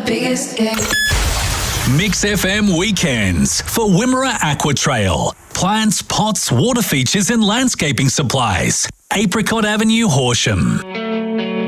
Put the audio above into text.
biggest game. Mix FM Weekends for Wimmera Aqua Trail. Plants, pots, water features and landscaping supplies. Apricot Avenue, Horsham.